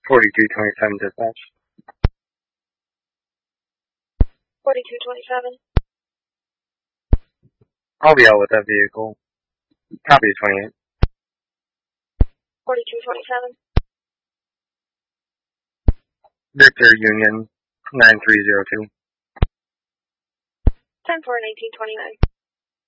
4227 dispatch. 4227. I'll be out with that vehicle. Copy 28. 4227. Victor Union 9302. 10-4 and 1829.